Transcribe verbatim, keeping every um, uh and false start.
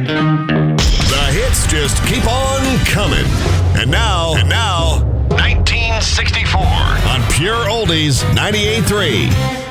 The hits just keep on coming. And now, and now, nineteen sixty-four on Pure Oldies ninety-eight point three.